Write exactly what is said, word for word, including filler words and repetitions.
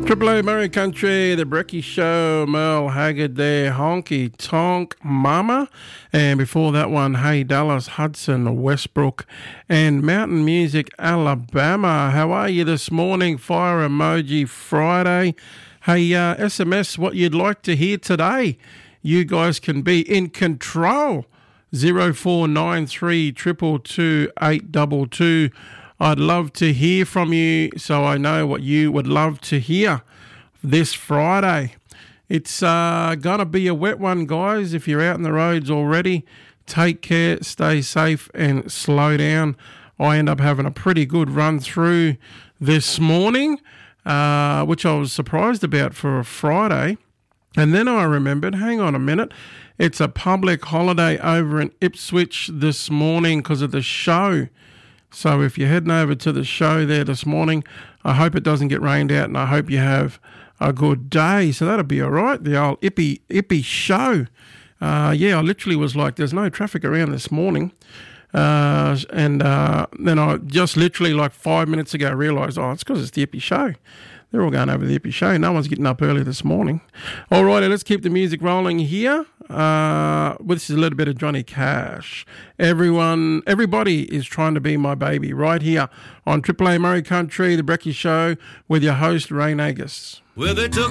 Triple A Murray Country, the Brecky Show, Merle Haggard there, Honky Tonk Mama. And before that one, Hey Dallas, Hudson, Westbrook, and Mountain Music, Alabama. How are you this morning? Fire emoji Friday. Hey, uh, S M S what you'd like to hear today. You guys can be in control. zero four nine three, two two two, eight two two. I'd love to hear from you so I know what you would love to hear this Friday. It's uh, going to be a wet one, guys. If you're out on the roads already, take care, stay safe and slow down. I end up having a pretty good run through this morning, uh, which I was surprised about for a Friday. And then I remembered, hang on a minute, it's a public holiday over in Ipswich this morning because of the show. So if you're heading over to the show there this morning, I hope it doesn't get rained out and I hope you have a good day. So that'll be all right, the old Ippy, Ippy show. Uh, yeah, I literally was like, there's no traffic around this morning. Uh, and uh, then I just literally like five minutes ago realised, oh, it's because it's the Ippy show. They're all going over the Ippy show. No one's getting up early this morning. All righty, let's keep the music rolling here. Uh, this is a little bit of Johnny Cash. Everyone, everybody is trying to be my baby right here on Triple A Murray Country, the Brecky Show, with your host, Ray Nagus. Well, they took